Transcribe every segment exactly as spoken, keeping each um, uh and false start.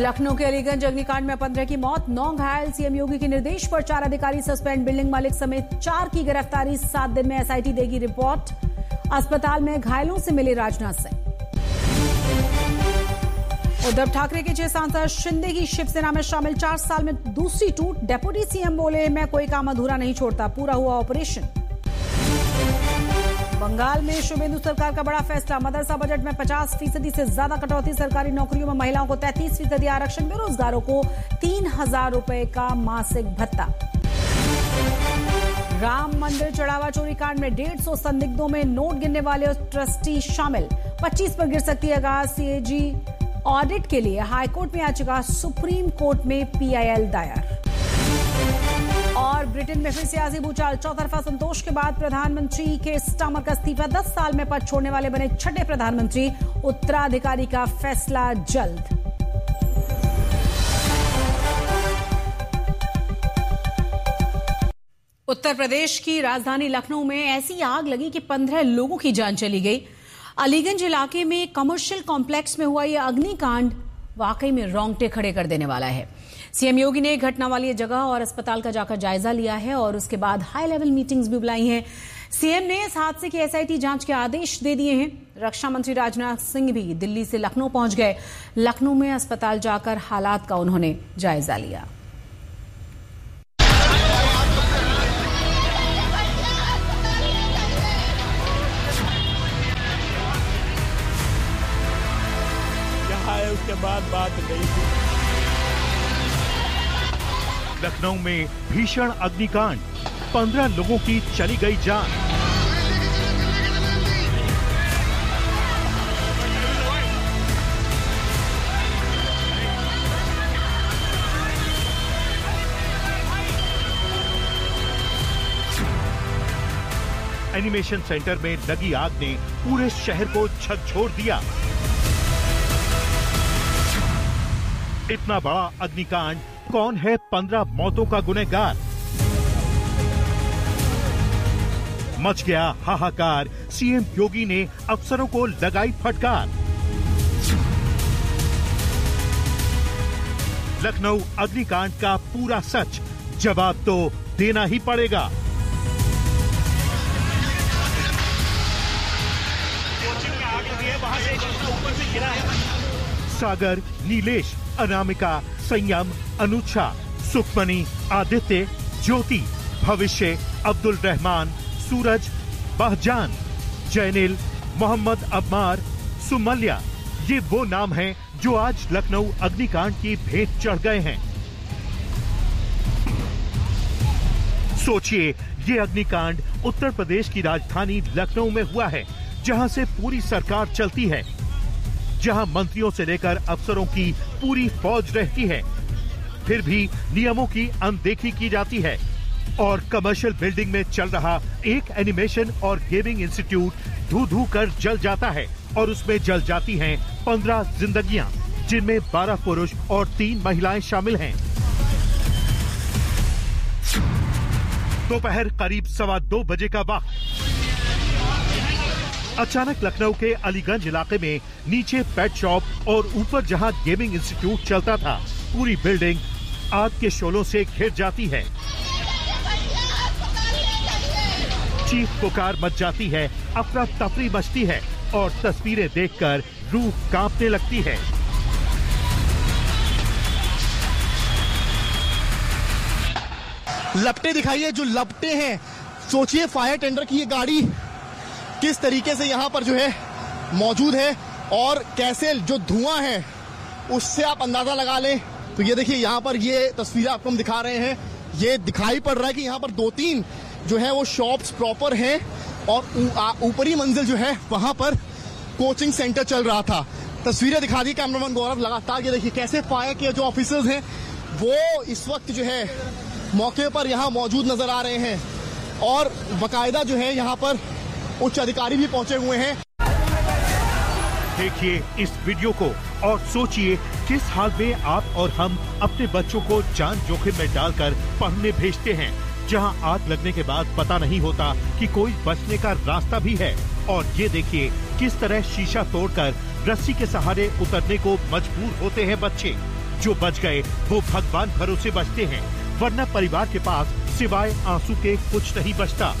लखनऊ के अलीगंज अग्निकांड में पंद्रह की मौत, नौ घायल। सीएम योगी के निर्देश पर चार अधिकारी सस्पेंड, बिल्डिंग मालिक समेत चार की गिरफ्तारी। सात दिन में एसआईटी देगी रिपोर्ट। अस्पताल में घायलों से मिले राजनाथ सिंह। उद्धव ठाकरे के छह सांसद शिंदे की शिवसेना में शामिल, चार साल में दूसरी टूट। डेप्यूटी सीएम बोले, मैं कोई काम अधूरा नहीं छोड़ता, पूरा हुआ ऑपरेशन। बंगाल में शुभेंदु सरकार का बड़ा फैसला, मदरसा बजट में पचास फीसदी से ज्यादा कटौती। सरकारी नौकरियों में महिलाओं को तैंतीस फीसदी आरक्षण, बेरोजगारों को तीन हजार रुपए का मासिक भत्ता। राम मंदिर चढ़ावा चोरी कांड में डेढ़ सौ संदिग्धों में नोट गिनने वाले ट्रस्टी शामिल, पच्चीस पर गिर सकती है आगाज। सीएजी ऑडिट के लिए हाईकोर्ट में याचिका, सुप्रीम कोर्ट में पीआईएल दायर। और ब्रिटेन में फिर सियासी भूचाल, चौतरफा संतोष के बाद प्रधानमंत्री के स्टामर का इस्तीफा, दस साल में पद छोड़ने वाले बने छठे प्रधानमंत्री। उत्तराधिकारी का फैसला जल्द। उत्तर प्रदेश की राजधानी लखनऊ में ऐसी आग लगी कि पंद्रह लोगों की जान चली गई। अलीगंज इलाके में कमर्शियल कॉम्प्लेक्स में हुआ यह अग्निकांड वाकई में रोंगटे खड़े कर देने वाला है। सीएम योगी ने घटना वाली जगह और अस्पताल का जाकर जायजा लिया है और उसके बाद हाई लेवल मीटिंग्स भी बुलाई हैं। सीएम ने इस हादसे की एसआईटी जांच के आदेश दे दिए हैं। रक्षा मंत्री राजनाथ सिंह भी दिल्ली से लखनऊ पहुंच गए। लखनऊ में अस्पताल जाकर हालात का उन्होंने जायजा लिया। उसके बाद बात गई थी। लखनऊ में भीषण अग्निकांड, पंद्रह लोगों की चली गई जान। एनिमेशन सेंटर में लगी आग ने पूरे शहर को झकझोर दिया। इतना बड़ा अग्निकांड, कौन है पंद्रह मौतों का गुनहगार? मच गया हाहाकार, सीएम योगी ने अफसरों को लगाई फटकार। लखनऊ अग्निकांड का पूरा सच, जवाब तो देना ही पड़ेगा। सागर, नीलेश, अनामिका, संयम, अनुच्छा, सुखमणि, आदित्य, ज्योति, भविष्य, अब्दुल रहमान, सूरज, बहजान, जैनिल, मोहम्मद अब्मार, सुमल्या, ये वो नाम हैं जो आज लखनऊ अग्निकांड की भेंट चढ़ गए हैं। सोचिए, ये अग्निकांड उत्तर प्रदेश की राजधानी लखनऊ में हुआ है, जहां से पूरी सरकार चलती है, जहां मंत्रियों से लेकर अफसरों की पूरी फौज रहती है, फिर भी नियमों की अनदेखी की जाती है और कमर्शियल बिल्डिंग में चल रहा एक एनिमेशन और गेमिंग इंस्टीट्यूट धू धू कर जल जाता है और उसमें जल जाती हैं पंद्रह जिंदगियां, जिनमें बारह पुरुष और तीन महिलाएं शामिल हैं। दोपहर करीब सवा दो बजे का वक्त, अचानक लखनऊ के अलीगंज इलाके में नीचे पेट शॉप और ऊपर जहां गेमिंग इंस्टीट्यूट चलता था, पूरी बिल्डिंग आग के शोलों से घिर जाती है। चीख पुकार मच जाती है, अफरा तफरी मचती है और तस्वीरें देखकर रूह कांपने लगती है। लपटे दिखाइए, जो लपटे हैं, सोचिए फायर टेंडर की ये गाड़ी किस तरीके से यहाँ पर जो है मौजूद है और कैसे जो धुआं है उससे आप अंदाजा लगा लें। तो ये देखिए, यहाँ पर ये तस्वीरें आपको हम दिखा रहे हैं, ये दिखाई पड़ रहा है कि यहाँ पर दो तीन जो है वो शॉप्स प्रॉपर हैं और ऊपरी मंजिल जो है वहां पर कोचिंग सेंटर चल रहा था। तस्वीरें दिखा दी कैमरामैन गौरव लगातार। ये देखिए कैसे फायर के जो ऑफिसर्स हैं वो इस वक्त जो है मौके पर यहाँ मौजूद नजर आ रहे हैं और बाकायदा जो है यहाँ पर उच्च अधिकारी भी पहुंचे हुए हैं। देखिए इस वीडियो को और सोचिए किस हाल में आप और हम अपने बच्चों को जान जोखिम में डालकर पढ़ने भेजते हैं, जहां आग लगने के बाद पता नहीं होता कि कोई बचने का रास्ता भी है। और ये देखिए किस तरह शीशा तोड़कर रस्सी के सहारे उतरने को मजबूर होते हैं बच्चे। जो बच गए वो भगवान भरोसे बचते हैं, वरना परिवार के पास सिवाय आंसू के कुछ नहीं बचता।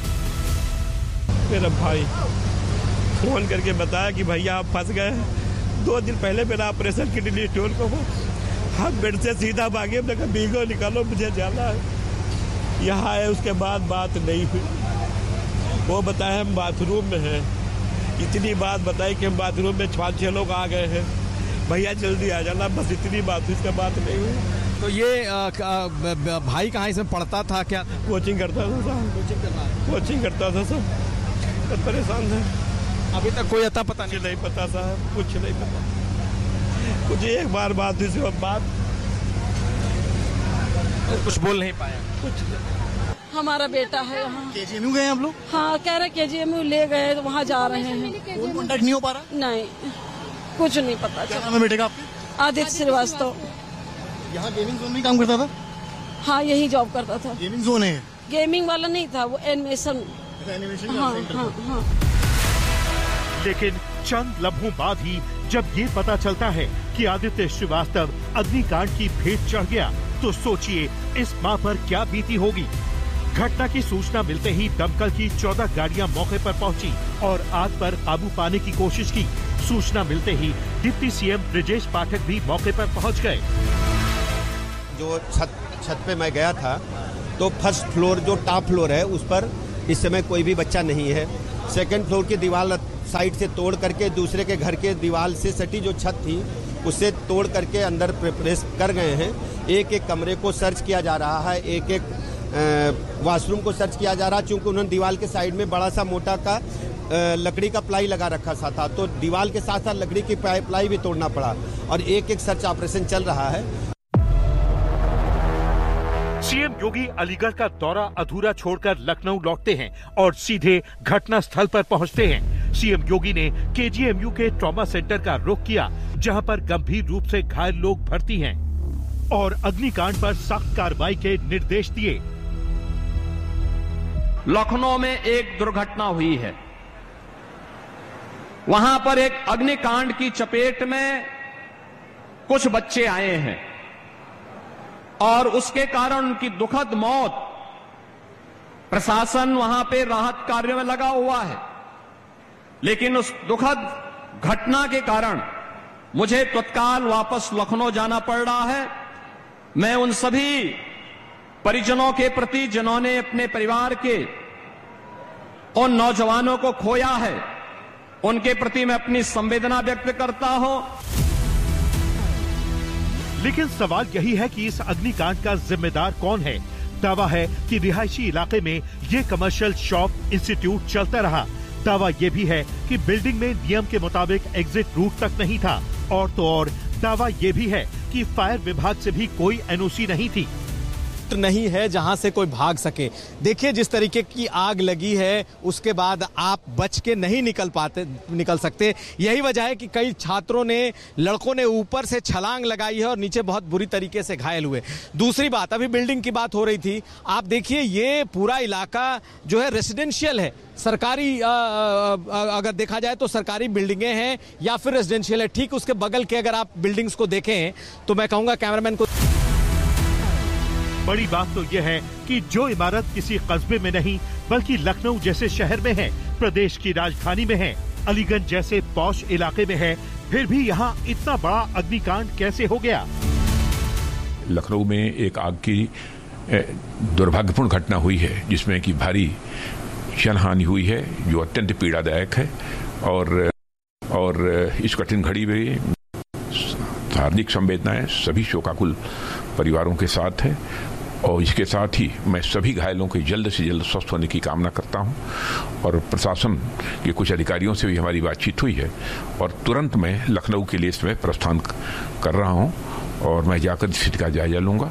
मेरा भाई फोन करके बताया कि भैया आप फंस गए। दो दिन पहले मेरा ऑपरेशन किडनी स्टोन को हम बेड से सीधा भागे, हमने कहा बीगो निकालो मुझे जाना है। यहाँ आए उसके बाद बात नहीं हुई। वो बताया हम बाथरूम में हैं। इतनी बात बताई कि हम बाथरूम में पाँच छह लोग आ गए हैं, भैया जल्दी आ जाना, बस इतनी बात हुई, इसके बात नहीं हुई। तो ये आ, आ, भाई कहाँ इसमें पढ़ता था क्या? कोचिंग करता था साहब, कोचिंग करता कोचिंग करता था सब, सब परेशान थे। अभी तक कोई अता पता नहीं नहीं पता साहब, कुछ नहीं पता। कुछ एक बार बात हुई, सिर्फ बात कुछ बोल नहीं पाया। कुछ हमारा बेटा है यहाँ। केजीएमयू गए आप लोग? हाँ, कह रहे केजीएमयू ले गए तो वहाँ जा रहे हैं। फोन कॉन्टेक्ट नहीं हो पा रहा? नहीं, कुछ नहीं पता। क्या नाम है बेटे का आपके? आदित्य श्रीवास्तव। यहाँ गेमिंग जोन में काम करता था? हाँ, यही जॉब करता था। गेमिंग जोन है? गेमिंग वाला नहीं था, वो एनिमेशन। एनिमेशन हाँ हाँ हाँ। लेकिन चंद लम्हों बाद ही जब ये पता चलता है कि आदित्य श्रीवास्तव अग्निकांड की भेंट चढ़ गया, तो सोचिए इस मां पर क्या बीती होगी। घटना की सूचना मिलते ही दमकल की चौदह गाड़ियां मौके पर पहुंची और आग पर काबू पाने की कोशिश की। सूचना मिलते ही डिप्टी सीएम ब्रजेश पाठक भी मौके पर पहुंच गए। जो छत छत पे मैं गया था, तो फर्स्ट फ्लोर जो टॉप फ्लोर है उस पर इस समय कोई भी बच्चा नहीं है। सेकंड फ्लोर की दीवार साइड से तोड़ करके दूसरे के घर के दीवार से सटी जो छत थी उससे तोड़ करके अंदर प्रेस कर गए हैं। एक एक कमरे को सर्च किया जा रहा है, एक एक वॉशरूम को सर्च किया जा रहा है, चूंकि उन्होंने दीवार के साइड में बड़ा सा मोटा का लकड़ी का प्लाई लगा रखा सा था, तो दीवार के साथ साथ लकड़ी की प्लाई भी तोड़ना पड़ा और एक एक सर्च ऑपरेशन चल रहा है। सीएम योगी अलीगढ़ का दौरा अधूरा छोड़कर लखनऊ लौटते हैं और सीधे घटना स्थल पर पहुंचते हैं। सीएम योगी ने केजीएमयू के ट्रॉमा सेंटर का रुख किया, जहां पर गंभीर रूप से घायल लोग भर्ती हैं, और अग्निकांड पर सख्त कार्रवाई के निर्देश दिए। लखनऊ में एक दुर्घटना हुई है। वहां पर एक अग्निकांड की चपेट में कुछ बच्चे आए हैं और उसके कारण उनकी दुखद मौत। प्रशासन वहां पे राहत कार्य में लगा हुआ है, लेकिन उस दुखद घटना के कारण मुझे तत्काल वापस लखनऊ जाना पड़ रहा है। मैं उन सभी परिजनों के प्रति जिन्होंने अपने परिवार के उन नौजवानों को खोया है, उनके प्रति मैं अपनी संवेदना व्यक्त करता हूं। लेकिन सवाल यही है कि इस अग्निकांड का जिम्मेदार कौन है। दावा है कि रिहायशी इलाके में ये कमर्शियल शॉप इंस्टीट्यूट चलता रहा। दावा ये भी है कि बिल्डिंग में नियम के मुताबिक एग्जिट रूट तक नहीं था, और तो और दावा ये भी है कि फायर विभाग से भी कोई एनओसी नहीं थी। नहीं है जहां से कोई भाग सके। देखिए जिस तरीके की आग लगी है, उसके बाद आप बच के नहीं निकल पाते निकल सकते। यही वजह है कि कई छात्रों ने लड़कों ने ऊपर से छलांग लगाई है और नीचे बहुत बुरी तरीके से घायल हुए। दूसरी बात, अभी बिल्डिंग की बात हो रही थी, आप देखिए ये पूरा इलाका जो है रेसिडेंशियल है, सरकारी आ, आ, अगर देखा जाए तो सरकारी बिल्डिंगें हैं या फिर रेसिडेंशियल है। ठीक उसके बगल के अगर आप बिल्डिंग्स को देखें तो मैं कहूंगा कैमरामैन को। बड़ी बात तो यह है कि जो इमारत किसी कस्बे में नहीं बल्कि लखनऊ जैसे शहर में है, प्रदेश की राजधानी में है, अलीगंज जैसे पॉश इलाके में है, फिर भी यहाँ इतना बड़ा अग्निकांड कैसे हो गया। लखनऊ में एक आग की दुर्भाग्यपूर्ण घटना हुई है, जिसमें कि भारी जनहानि हुई है, जो अत्यंत पीड़ादायक है। और और इस कठिन घड़ी में हार्दिक संवेदनाएं सभी शोकाकुल परिवारों के साथ है, और इसके साथ ही मैं सभी घायलों के जल्द से जल्द स्वस्थ होने की कामना करता हूं। और प्रशासन के कुछ अधिकारियों से भी हमारी बातचीत हुई है और तुरंत मैं लखनऊ के लिए इसमें प्रस्थान कर रहा हूं और मैं जाकर स्थिति का जायजा लूंगा।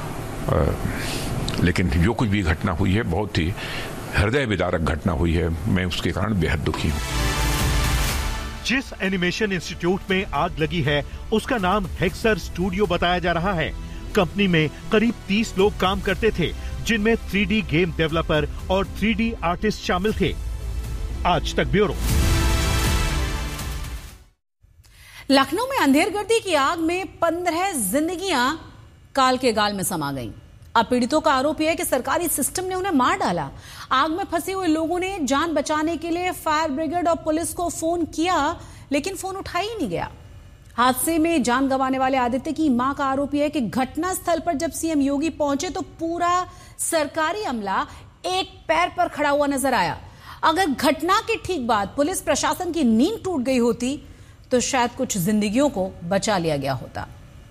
लेकिन जो कुछ भी घटना हुई है, बहुत ही हृदय विदारक घटना हुई है। मैं उसके कारण बेहद दुखी हूँ। जिस एनिमेशन इंस्टीट्यूट में आग लगी है उसका नाम हेक्सर स्टूडियो बताया जा रहा है। कंपनी में करीब तीस लोग काम करते थे, जिनमें थ्री डी गेम डेवलपर और थ्री डी आर्टिस्ट शामिल थे। आज तक ब्यूरो। लखनऊ में अंधेरगर्दी की आग में पंद्रह जिंदगियां काल के गाल में समा गईं। अब पीड़ितों का आरोप यह है कि सरकारी सिस्टम ने उन्हें मार डाला। आग में फंसे हुए लोगों ने जान बचाने के लिए फायर ब्रिगेड और पुलिस को फोन किया, लेकिन फोन उठाया ही नहीं गया। हादसे में जान गंवाने वाले आदित्य की मां का आरोप यह है कि घटना स्थल पर जब सीएम योगी पहुंचे तो पूरा सरकारी अमला एक पैर पर खड़ा हुआ नजर आया। अगर घटना के ठीक बाद पुलिस प्रशासन की नींद टूट गई होती तो शायद कुछ जिंदगियों को बचा लिया गया होता।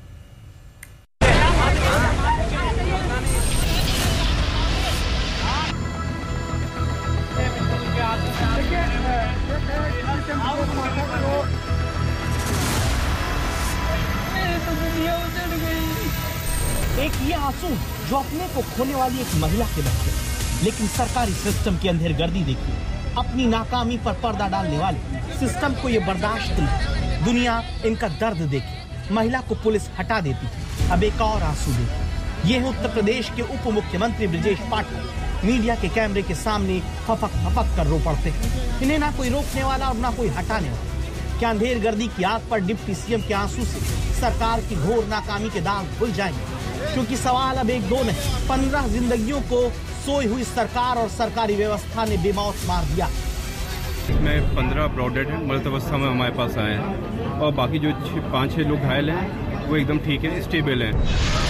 एक ये आंसू जो अपने को खोने वाली एक महिला के बच्चे, लेकिन सरकारी सिस्टम की अंधेरगर्दी देखिए, अपनी नाकामी पर पर्दा डालने वाले सिस्टम को ये बर्दाश्त नहीं। दुनिया इनका दर्द देखी, महिला को पुलिस हटा देती, अब एक और आंसू देखी। ये है उत्तर प्रदेश के उप मुख्यमंत्री ब्रजेश पाठक, मीडिया के कैमरे के सामने फपक फपक कर रो पड़ते हैं। इन्हें ना कोई रोकने वाला और ना कोई हटाने वाला। क्या अंधेरगर्दी की आग पर डिप्टी सीएम के आंसू से सरकार की घोर नाकामी के दाग धुल जाएंगे? क्योंकि सवाल अब एक दो नहीं, पंद्रह जिंदगियों को सोई हुई सरकार और सरकारी व्यवस्था ने बेमौत मार दिया। इसमें पंद्रह ब्रॉडेड हैं, मृत अवस्था में हमारे पास आए हैं, और बाकी जो पाँच छह लोग घायल हैं वो एकदम ठीक है, स्टेबल हैं।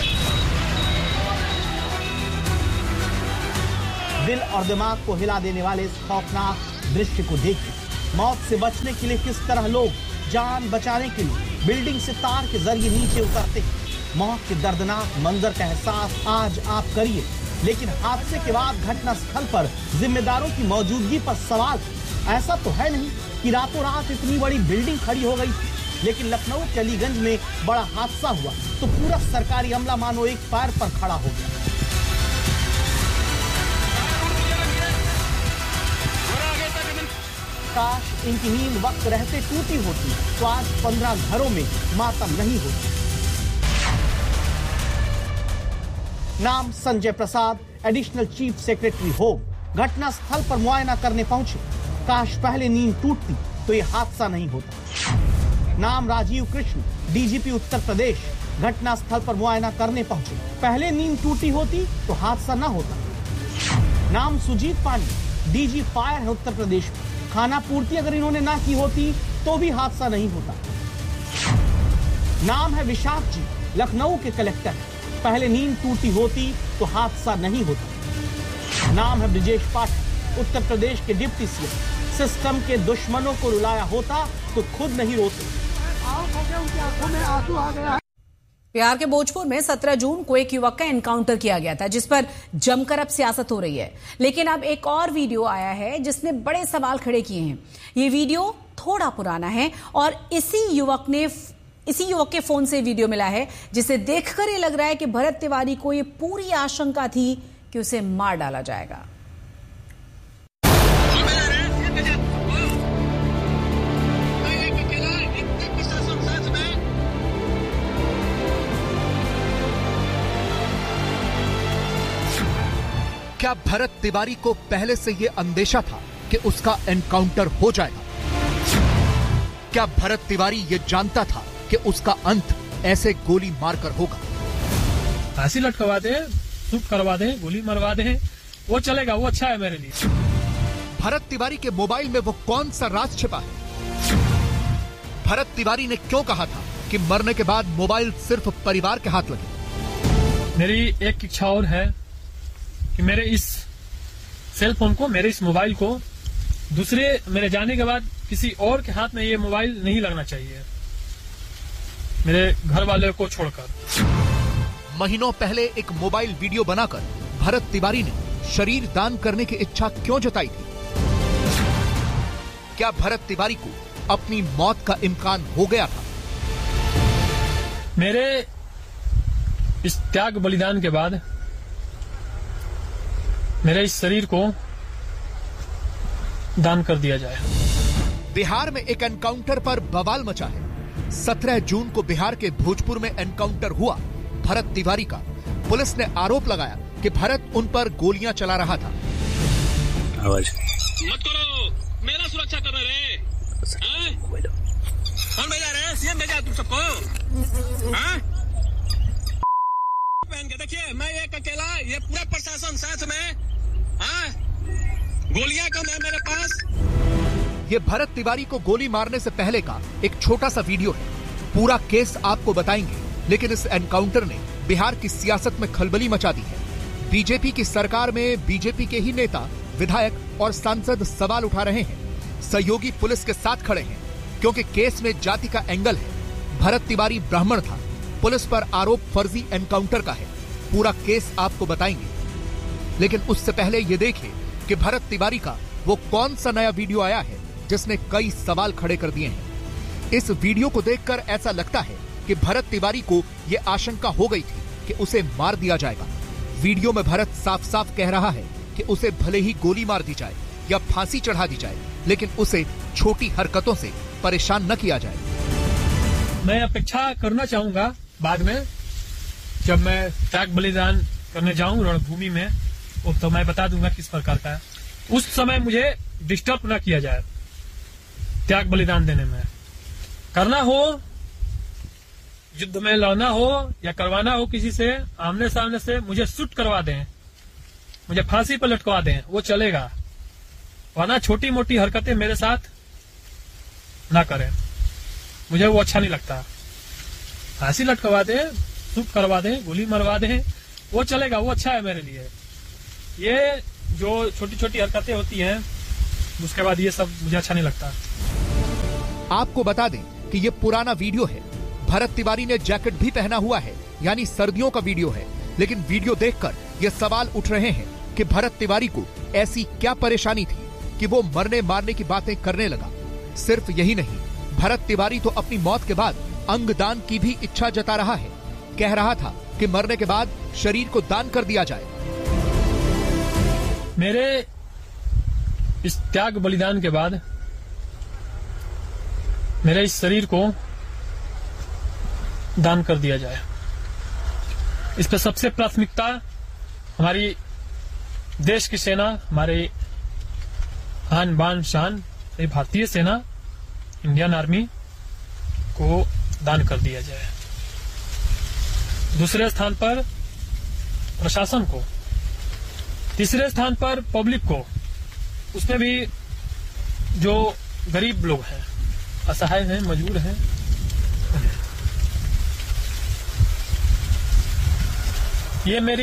दिल और दिमाग को हिला देने वाले इस खौफनाक दृश्य को देखिए। मौत से बचने के लिए किस तरह लोग जान बचाने के लिए बिल्डिंग से तार के जरिए नीचे उतरते हैं। मौत के दर्दनाक मंजर का एहसास आज आप करिए, लेकिन हादसे के बाद घटना स्थल पर जिम्मेदारों की मौजूदगी पर सवाल। ऐसा तो है नहीं कि रातों रात इतनी बड़ी बिल्डिंग खड़ी हो गई, लेकिन लखनऊ के अलीगंज में बड़ा हादसा हुआ तो पूरा सरकारी अमला मानो एक पैर पर खड़ा हो गया। काश इनकी नींद वक्त रहते टूटी होती तो आज पंद्रह घरों में मातम नहीं होती। नाम Sanjay Prasad, additional chief secretary home, घटना स्थल पर मुआयना करने पहुंचे। काश पहले नींद टूटती तो यह हादसा नहीं होता। नाम राजीव कृष्ण, डीजीपी उत्तर प्रदेश, घटना स्थल पर मुआयना करने पहुंचे। पहले नींद टूटी होती तो हादसा न होता। नाम सुजीत पांडे, डीजी फायर है उत्तर प्रदेश में, खाना पूर्ति अगर इन्होंने ना की होती तो भी हादसा नहीं होता। नाम है विशाख जी, लखनऊ के कलेक्टर, पहले नींद टूटी होती तो हादसा नहीं होता। नाम है ब्रजेश पाठक, उत्तर प्रदेश के डिप्टी सीएम, सिस्टम के दुश्मनों को रुलाया होता तो खुद नहीं रोते। उनकी आंखों में आंसू आ गया। बिहार के भोजपुर में सत्रह जून को एक युवक का एनकाउंटर किया गया था, जिस पर जमकर अब सियासत हो रही है। लेकिन अब एक और वीडियो आया है जिसने बड़े सवाल खड़े किए हैं। ये वीडियो थोड़ा पुराना है और इसी युवक ने इसी युवक के फोन से वीडियो मिला है, जिसे देखकर ये लग रहा है कि भरत तिवारी को ये पूरी आशंका थी कि उसे मार डाला जाएगा। क्या भरत तिवारी को पहले से यह अंदेशा था कि उसका एनकाउंटर हो जाएगा? क्या भरत तिवारी ये जानता था कि उसका अंत ऐसे गोली मारकर होगा? फांसी लटकवा दे, शूट करवा दे, गोली मरवा दे, वो चलेगा, वो अच्छा है मेरे लिए। भरत तिवारी के मोबाइल में वो कौन सा राज छिपा है? भरत तिवारी ने क्यों कहा था कि मरने के बाद मोबाइल सिर्फ परिवार के हाथ लगे? मेरी एक इच्छा और है कि मेरे इस सेल फोन को, मेरे इस मोबाइल को दूसरे मेरे जाने के बाद किसी और के हाथ में ये मोबाइल नहीं लगना चाहिए, मेरे घर वाले को छोड़कर। महीनों पहले एक मोबाइल वीडियो बनाकर भरत तिवारी ने शरीर दान करने की इच्छा क्यों जताई थी? क्या भरत तिवारी को अपनी मौत का इम्कान हो गया था? मेरे इस त्याग बलिदान के बाद मेरे इस शरीर को दान कर दिया जाए। बिहार में एक एनकाउंटर पर बवाल मचा है। सत्रह जून को बिहार के भोजपुर में एनकाउंटर हुआ भरत तिवारी का। पुलिस ने आरोप लगाया कि भरत उन पर गोलियां चला रहा था। आवाज मत करो, मेरा सुरक्षा कर रहे हैं। कौन भेजा रहे? सीएम भेजा तुम सबको? हाँ? पहन के देखिए, मैं एक अकेला, ये पूरा प्रशासन साथ में, हाँ? गोलियां कम है मेरे पास। ये भरत तिवारी को गोली मारने से पहले का एक छोटा सा वीडियो है। पूरा केस आपको बताएंगे, लेकिन इस एनकाउंटर ने बिहार की सियासत में खलबली मचा दी है। बीजेपी की सरकार में बीजेपी के ही नेता, विधायक और सांसद सवाल उठा रहे हैं। सहयोगी पुलिस के साथ खड़े हैं क्योंकि केस में जाति का एंगल है। भरत तिवारी ब्राह्मण था। पुलिस पर आरोप फर्जी एनकाउंटर का है। पूरा केस आपको बताएंगे, लेकिन उससे पहले ये देखिए कि भरत तिवारी का वो कौन सा नया वीडियो आया है जिसने कई सवाल खड़े कर दिए हैं। इस वीडियो को देखकर ऐसा लगता है कि भरत तिवारी को ये आशंका हो गई थी कि उसे मार दिया जाएगा। वीडियो में भरत साफ साफ कह रहा है कि उसे भले ही गोली मार दी जाए या फांसी चढ़ा दी जाए, लेकिन उसे छोटी हरकतों से परेशान न किया जाए। मैं अपेक्षा करना चाहूंगा बाद में, जब मैं त्याग बलिदान करने जाऊं रणभूमि में, तो मैं बता दूंगा किस प्रकार का है। उस समय मुझे डिस्टर्ब न किया जाए त्याग बलिदान देने में। करना हो, युद्ध में लड़ना हो या करवाना हो किसी से, आमने सामने से मुझे शूट करवा दें, मुझे फांसी पर लटकवा दें, वो चलेगा। वरना छोटी मोटी हरकतें मेरे साथ ना करें, मुझे वो अच्छा नहीं लगता। फांसी लटकवा दें, शूट करवा दें, गोली मरवा दें, वो चलेगा, वो अच्छा है मेरे लिए। ये जो छोटी छोटी हरकतें होती हैं, उसके बाद ये सब मुझे अच्छा नहीं लगता। आपको बता दें कि ये पुराना वीडियो है। भरत तिवारी ने जैकेट भी पहना हुआ है, यानी सर्दियों का वीडियो है। लेकिन वीडियो देखकर ये सवाल उठ रहे हैं कि भरत तिवारी को ऐसी क्या परेशानी थी कि वो मरने मारने की बातें करने लगा। सिर्फ यही नहीं, भरत तिवारी तो अपनी मौत के बाद अंगदान की भी इच्छा जता रहा है। कह रहा था कि मरने के बाद शरीर को दान कर दिया जाए। मेरे इस त्याग बलिदान के बाद मेरे इस शरीर को दान कर दिया जाए। इस पर सबसे प्राथमिकता हमारी देश की सेना, हमारे आन बान शान भारतीय सेना, इंडियन आर्मी को दान कर दिया जाए। दूसरे स्थान पर प्रशासन को, तीसरे स्थान पर पब्लिक को, उसमें भी जो गरीब लोग हैं, असहाय हैं, मजबूर हैं, ये मेरी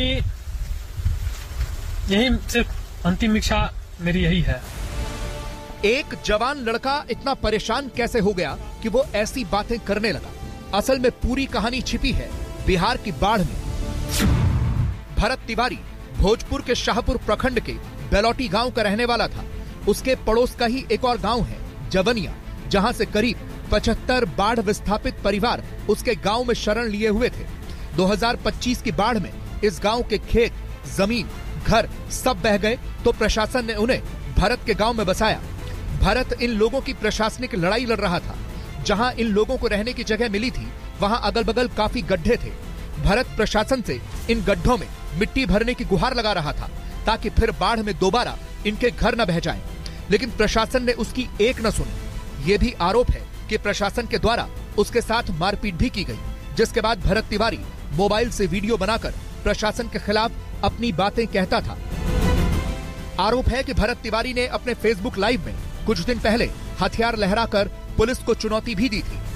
यही सिर्फ अंतिम इच्छा मेरी यही है। एक जवान लड़का इतना परेशान कैसे हो गया कि वो ऐसी बातें करने लगा? असल में पूरी कहानी छिपी है बिहार की बाढ़ में। भरत तिवारी भोजपुर के शाहपुर प्रखंड के बेलौटी गांव का रहने वाला था। उसके पड़ोस का ही एक और गांव है जवनिया, जहां से करीब पचहत्तर बाढ़ विस्थापित परिवार उसके गांव में शरण लिए हुए थे। दो हज़ार पच्चीस की बाढ़ में इस गांव के खेत, जमीन, घर सब बह गए तो प्रशासन ने उन्हें भरत के गांव में बसाया। भरत इन लोगों की प्रशासनिक लड़ाई लड़ रहा था। जहां इन लोगों को रहने की जगह मिली थी, वहां अगल बगल काफी गड्ढे थे। भरत प्रशासन से इन गड्ढों में मिट्टी भरने की गुहार लगा रहा था ताकि फिर बाढ़ में दोबारा इनके घर न बह जाएं। लेकिन प्रशासन ने उसकी एक न सुनी। ये भी आरोप है कि प्रशासन के द्वारा उसके साथ मारपीट भी की गई, जिसके बाद भरत तिवारी मोबाइल से वीडियो बनाकर प्रशासन के खिलाफ अपनी बातें कहता था। आरोप है कि भरत तिवारी ने अपने फेसबुक लाइव में कुछ दिन पहले हथियार लहराकर पुलिस को चुनौती भी दी थी।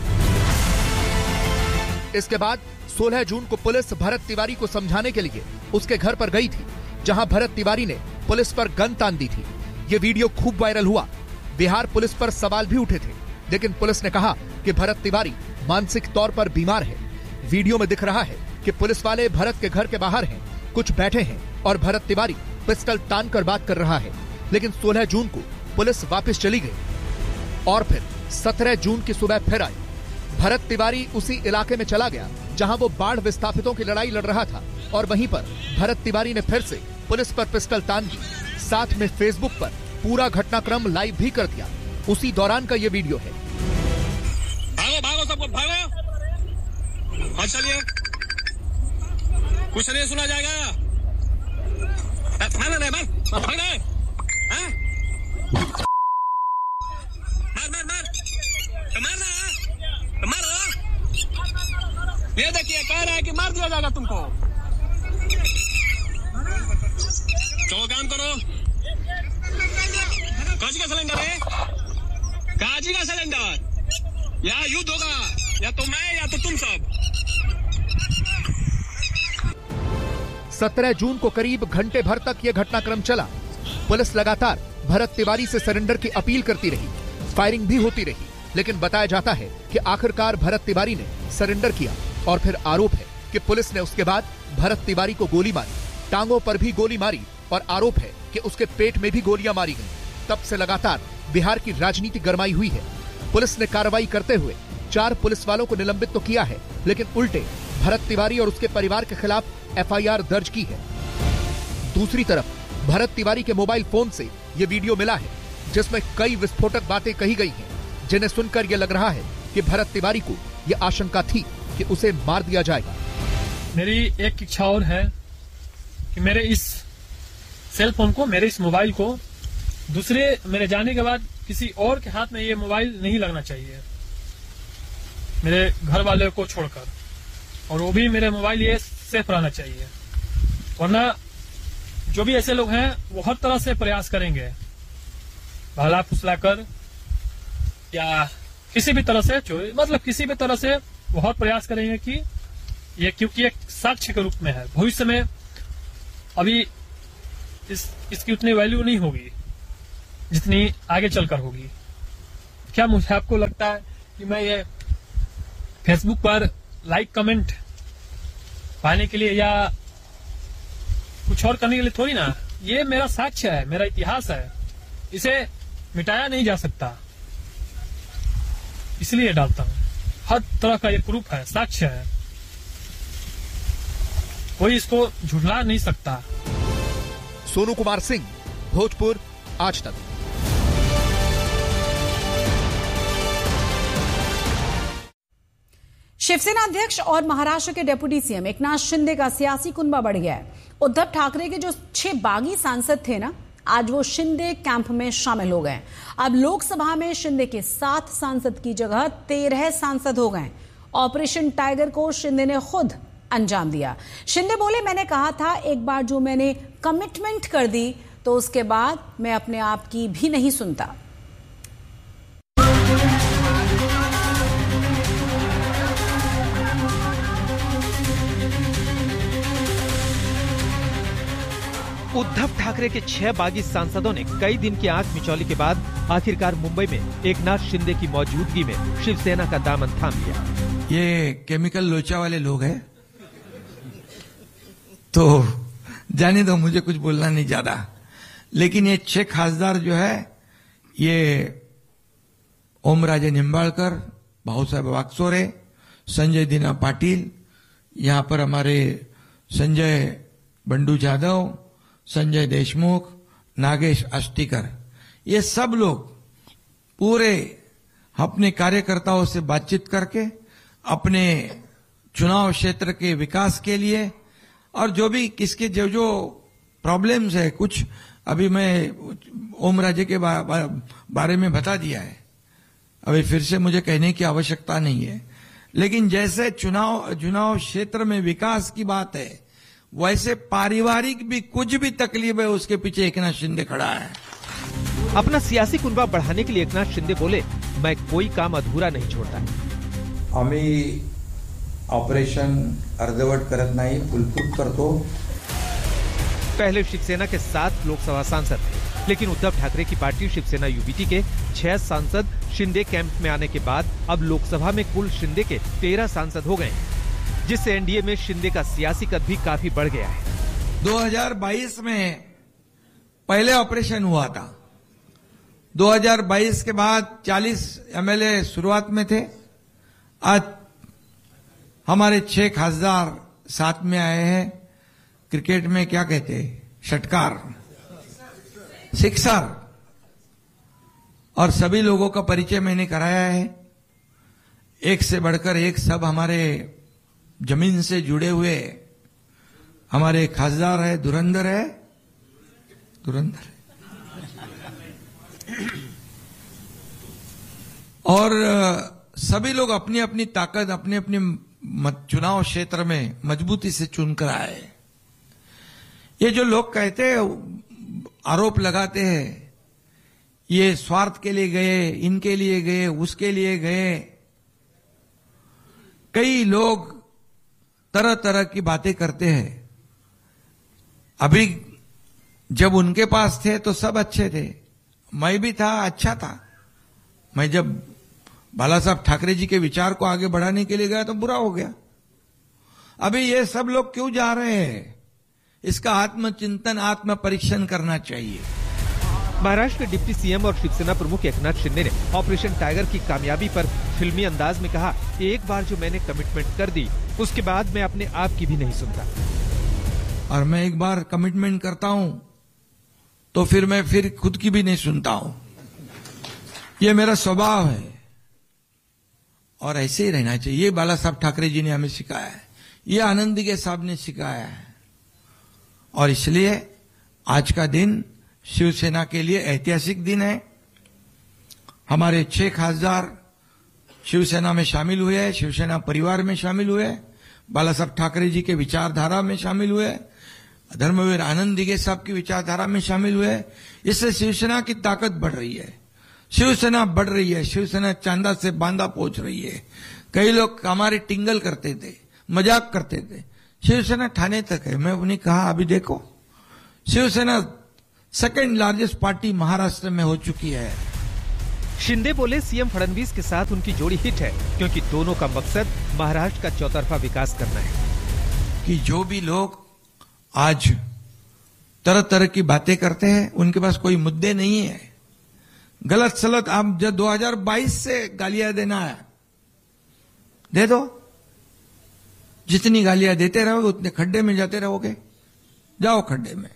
इसके बाद सोलह जून को पुलिस भरत तिवारी को समझाने के लिए उसके घर पर गई थी, जहां भरत तिवारी ने पुलिस पर गन तान दी थी। ये वीडियो खूब वायरल हुआ। बिहार पुलिस पर सवाल भी उठे थे, लेकिन पुलिस ने कहा कि भरत तिवारी मानसिक तौर पर बीमार है। वीडियो में दिख रहा है कि पुलिस वाले भरत के घर के बाहर हैं, कुछ बैठे हैं और भरत तिवारी पिस्टल तान कर बात कर रहा है। लेकिन सोलह जून को पुलिस वापस चली गई और फिर सत्रह जून की सुबह फिर आई। भरत तिवारी उसी इलाके में चला गया जहां वो बाढ़ विस्थापितों की लड़ाई लड़ रहा था और वहीं पर भरत तिवारी ने फिर से पुलिस पर पिस्टल तान दी। साथ में फेसबुक पर पूरा घटनाक्रम लाइव भी कर दिया। उसी दौरान का ये वीडियो है। भागो भागो सबको भागो, हाँ चलिए, कुछ नहीं सुना जाएगा। मार मार मार मार मार मार मार मार मार ये देखिए कह रहा है कि मार दिया जाएगा तुमको। तो काम करो, काजी का सिलेंडर है, काजी का सिलेंडर, या युद्ध होगा, या तो मैं या तो तुम सब। सत्रह जून को करीब घंटे भर तक यह घटनाक्रम चला। पुलिस लगातार भरत तिवारी से सरेंडर की अपील करती रही, फायरिंग भी होती रही, लेकिन बताया जाता है कि आखिरकार भरत तिवारी ने सरेंडर किया और फिर आरोप है कि पुलिस ने उसके बाद भरत तिवारी को गोली मारी, टांगों पर भी गोली मारी और आरोप है कि उसके पेट में भी गोलियां मारी गईं। तब से लगातार बिहार की राजनीति गरमाई हुई है। पुलिस ने कार्रवाई करते हुए चार पुलिस वालों को निलंबित तो किया है, लेकिन उल्टे भरत तिवारी और उसके परिवार के खिलाफ एफ आई आर दर्ज की है। दूसरी तरफ भरत तिवारी के मोबाइल फोन से यह वीडियो मिला है जिसमें कई विस्फोटक बातें कही गई हैं, जिन्हें सुनकर यह लग रहा है कि भरत तिवारी को यह आशंका थी कि उसे मार दिया जाएगा। मेरी एक इच्छा और है कि मेरे इस सेल फोन को, मेरे इस मोबाइल को दूसरे मेरे जाने के बाद किसी और के हाथ में ये मोबाइल नहीं लगना चाहिए, मेरे घर वाले को छोड़कर, और वो भी मेरे मोबाइल ये सेफ रहना चाहिए। वरना जो भी ऐसे लोग हैं वो हर तरह से प्रयास करेंगे, भाला फुसलाकर या किसी भी तरह से चोरी, मतलब किसी भी तरह से वो हर प्रयास करेंगे कि ये, क्योंकि एक साक्ष्य के रूप में है, भविष्य में अभी इस इसकी उतनी वैल्यू नहीं होगी जितनी आगे चलकर होगी। क्या मुझे आपको लगता है कि मैं ये फेसबुक पर लाइक कमेंट पाने के लिए या कुछ और करने के लिए थोड़ी ना, ये मेरा साक्ष्य है, मेरा इतिहास है, इसे मिटाया नहीं जा सकता, इसलिए डालता हूं। हर तरह का ये प्रूफ है, साक्ष्य है, कोई इसको झुठला नहीं सकता। सोनू कुमार सिंह, भोजपुर, आज तक। शिवसेना अध्यक्ष और महाराष्ट्र के डेप्यूटी सीएम एकनाथ शिंदे का सियासी कुनबा बढ़ गया है। उद्धव ठाकरे के जो छह बागी सांसद थे ना, आज वो शिंदे कैंप में शामिल हो गए। अब लोकसभा में शिंदे के सात सांसद की जगह तेरह सांसद हो गए। ऑपरेशन टाइगर को शिंदे ने खुद अंजाम दिया। शिंदे बोले, मैंने कहा था एक बार जो मैंने कमिटमेंट कर दी तो उसके बाद मैं अपने आप की भी नहीं सुनता। उद्धव ठाकरे के छह बागी सांसदों ने कई दिन की आंख मिचौली के बाद आखिरकार मुंबई में एकनाथ शिंदे की मौजूदगी में शिवसेना का दामन थाम लिया। ये केमिकल लोचा वाले लोग हैं, तो जाने दो, मुझे कुछ बोलना नहीं ज्यादा। लेकिन ये छह खासदार जो है, ये ओमराजे निंबाळकर, भाऊसाहेब वाकचोरे, संजय दीना पाटिल, यहाँ पर हमारे संजय बंडू जाधव, संजय देशमुख, नागेश आष्टीकर, ये सब लोग पूरे अपने कार्यकर्ताओं से बातचीत करके अपने चुनाव क्षेत्र के विकास के लिए और जो भी किसके जो जो प्रॉब्लम्स है, कुछ अभी मैं ओम राजे के बा, बा, बारे में बता दिया है, अभी फिर से मुझे कहने की आवश्यकता नहीं है। लेकिन जैसे चुनाव चुनाव क्षेत्र में विकास की बात है, वैसे पारिवारिक भी कुछ भी तकलीफ है, उसके पीछे एकनाथ शिंदे खड़ा है। अपना सियासी कुनबा बढ़ाने के लिए एकनाथ शिंदे बोले, मैं कोई काम अधूरा नहीं छोड़ता। आम्ही ऑपरेशन अर्धवट करत नाही, फुलपूट करतो। पहले शिवसेना के सात लोकसभा सांसद थे, लेकिन उद्धव ठाकरे की पार्टी शिवसेना यूबीटी के छह सांसद शिंदे कैंप में आने के बाद अब लोकसभा में कुल शिंदे के तेरह सांसद हो गए, जिससे एनडीए में शिंदे का सियासी कद भी काफी बढ़ गया है। दो हज़ार बाईस में पहले ऑपरेशन हुआ था, दो हज़ार बाईस के बाद चालीस एमएलए शुरुआत में थे, आज हमारे छह खासदार साथ में आए हैं। क्रिकेट में क्या कहते हैं, षटकार, सिक्सर, और सभी लोगों का परिचय मैंने कराया है। एक से बढ़कर एक सब हमारे जमीन से जुड़े हुए हमारे खासदार है, धुरंधर है, धुरंधर और सभी लोग अपनी अपनी ताकत, अपनी अपनी चुनाव क्षेत्र में मजबूती से चुनकर आए। ये जो लोग कहते हैं, आरोप लगाते हैं, ये स्वार्थ के लिए गए, इनके लिए गए, उसके लिए गए, कई लोग तरह तरह की बातें करते हैं। अभी जब उनके पास थे तो सब अच्छे थे, मैं भी था, अच्छा था। मैं जब बाला साहब ठाकरे जी के विचार को आगे बढ़ाने के लिए गया तो बुरा हो गया। अभी ये सब लोग क्यों जा रहे हैं, इसका आत्मचिंतन, आत्म परीक्षण करना चाहिए। महाराष्ट्र के डिप्टी सीएम और शिवसेना प्रमुख एकनाथ शिंदे ने ऑपरेशन टाइगर की कामयाबी पर फिल्मी अंदाज में कहा कि एक बार जो मैंने कमिटमेंट कर दी उसके बाद मैं अपने आप की भी नहीं सुनता। और मैं एक बार कमिटमेंट करता हूं तो फिर मैं फिर खुद की भी नहीं सुनता हूं। ये मेरा स्वभाव है और ऐसे ही रहना चाहिए। ये बाला साहब ठाकरे जी ने हमें सिखाया है, ये आनंद दिघे साहब ने सिखाया है। और इसलिए आज का दिन शिवसेना के लिए ऐतिहासिक दिन है। हमारे छह खासदार शिवसेना में शामिल हुए हैं, शिवसेना परिवार में शामिल हुए, बाला साहब ठाकरे जी के विचारधारा में शामिल हुए, धर्मवीर आनंद दिघे साहब की विचारधारा में शामिल हुए। इससे शिवसेना की ताकत बढ़ रही है, शिवसेना बढ़ रही है, शिवसेना चांदा से बांदा पहुंच रही है। कई लोग हमारे टिंगल करते थे, मजाक करते थे, शिवसेना ठाणे तक है। मैं उन्हें कहा अभी देखो, Shiv Sena second largest party Maharashtra में हो चुकी है। शिंदे बोले सीएम फडणवीस के साथ उनकी जोड़ी हिट है क्योंकि दोनों का मकसद महाराष्ट्र का चौतरफा विकास करना है। कि जो भी लोग आज तरह तरह की बातें करते हैं उनके पास कोई मुद्दे नहीं है। गलत सलत आप जब दो हज़ार बाईस से गालियां देना है दे दो, जितनी गालियां देते रहोगे उतने खड्डे में जाते रहोगे, जाओ खड्डे में।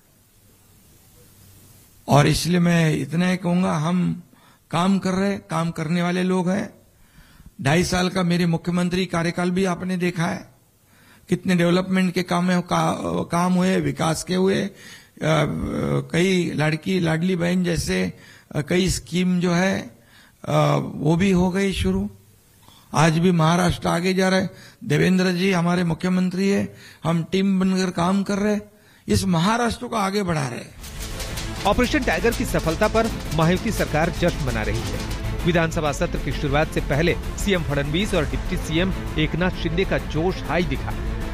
और इसलिए मैं इतना ही कहूंगा, हम काम कर रहे, काम करने वाले लोग हैं। ढाई साल का मेरे मुख्यमंत्री कार्यकाल भी आपने देखा है, कितने डेवलपमेंट के काम का, काम हुए, विकास के हुए। आ, कई लड़की लाडली बहन जैसे कई स्कीम जो है आ, वो भी हो गई शुरू। आज भी महाराष्ट्र आगे जा रहा है। देवेंद्र जी हमारे मुख्यमंत्री है, हम टीम बनकर काम कर रहे, इस महाराष्ट्र को आगे बढ़ा रहे। ऑपरेशन टाइगर की सफलता पर महायुति सरकार जश्न मना रही है। विधानसभा सत्र की शुरुआत से पहले सीएम फडणवीस और डिप्टी सीएम एकनाथ शिंदे का जोश हाई दिखा।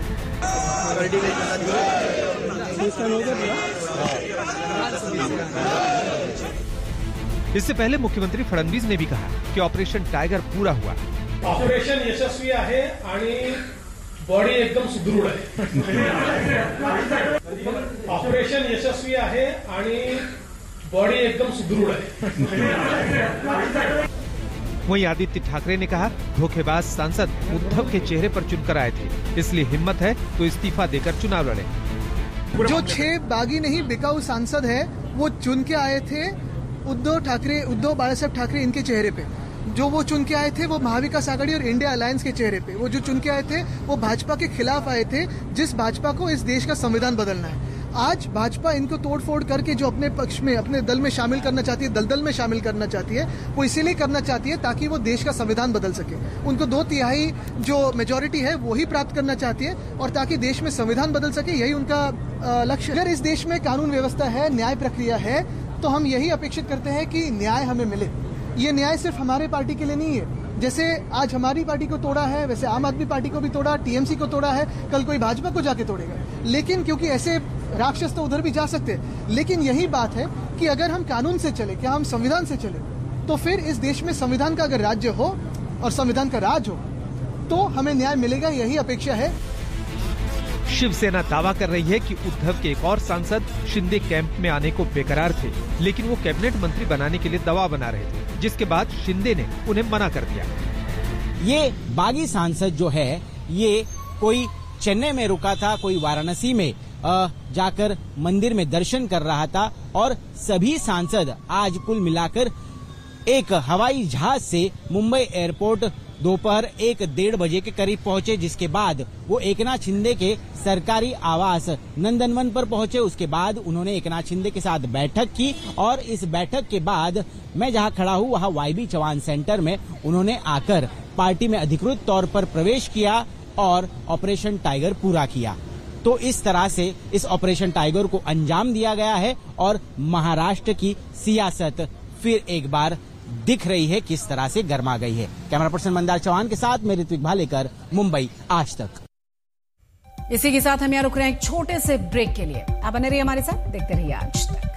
इससे पहले मुख्यमंत्री फडणवीस ने भी कहा कि ऑपरेशन टाइगर पूरा हुआ। ऑपरेशन यशस्वी आहे आणि बॉडी एकदम सुदृढ आहे। ऑपरेशन यशस्वी आहे आणि बॉडी एकदम सुदृढ आहे। वहीं आदित्य ठाकरे ने कहा धोखेबाज सांसद उद्धव के चेहरे पर चुनकर आए थे, इसलिए हिम्मत है तो इस्तीफा देकर चुनाव लड़े। जो छह बागी नहीं बिकाऊ सांसद है वो चुन के आए थे उद्धव ठाकरे, उद्धव बाला साहब ठाकरे इनके चेहरे पे। जो वो चुन के आए थे वो महाविकास आघाड़ी और इंडिया अलायंस के चेहरे पे। वो जो चुन के आए थे वो भाजपा के खिलाफ आए थे, जिस भाजपा को इस देश का संविधान बदलना है। आज भाजपा इनको तोड़फोड़ करके जो अपने पक्ष में, अपने दल में शामिल करना चाहती है, दलदल में शामिल करना चाहती है, वो इसीलिए करना चाहती है ताकि वो देश का संविधान बदल सके। उनको दो तिहाई जो मेजोरिटी है वो ही प्राप्त करना चाहती है और ताकि देश में संविधान बदल सके, यही उनका लक्ष्य है। अगर इस देश में कानून व्यवस्था है, न्याय प्रक्रिया है, तो हम यही अपेक्षित करते हैं कि न्याय हमें मिले। ये न्याय सिर्फ हमारे पार्टी के लिए नहीं है। जैसे आज हमारी पार्टी को तोड़ा है, वैसे आम आदमी पार्टी को भी तोड़ा, टीएमसी को तोड़ा है, कल कोई भाजपा को जाके तोड़ेगा। लेकिन क्योंकि ऐसे राक्षस तो उधर भी जा सकते हैं, लेकिन यही बात है कि अगर हम कानून से चले, क्या हम संविधान से चले, तो फिर इस देश में संविधान का अगर राज्य हो और संविधान का राज हो तो हमें न्याय मिलेगा, यही अपेक्षा है। शिवसेना दावा कर रही है कि उद्धव के एक और सांसद शिंदे कैंप में आने को बेकरार थे, लेकिन वो कैबिनेट मंत्री बनाने के लिए दबाव बना रहे थे, जिसके बाद शिंदे ने उन्हें मना कर दिया। ये बागी सांसद जो है ये कोई चेन्नई में रुका था, कोई वाराणसी में जाकर मंदिर में दर्शन कर रहा था और सभी सांसद आज कुल मिलाकर एक हवाई जहाज से मुंबई एयरपोर्ट दोपहर एक डेढ़ बजे के करीब पहुंचे, जिसके बाद वो एकनाथ शिंदे के सरकारी आवास नंदनवन पर पहुंचे। उसके बाद उन्होंने एकनाथ शिंदे के साथ बैठक की और इस बैठक के बाद मैं जहां खड़ा हूं वहां वाईबी चौहान सेंटर में उन्होंने आकर पार्टी में अधिकृत तौर पर प्रवेश किया और ऑपरेशन टाइगर पूरा किया। तो इस तरह से इस ऑपरेशन टाइगर को अंजाम दिया गया है और महाराष्ट्र की सियासत फिर एक बार दिख रही है किस तरह से गर्मा गई है। कैमरा पर्सन मंदार चौहान के साथ मैं ऋत्विक भालेकर, मुंबई आज तक। इसी के साथ हम यहाँ रुक रहे हैं एक छोटे से ब्रेक के लिए। आप बने रहिए हमारे साथ, देखते रहिए आज तक।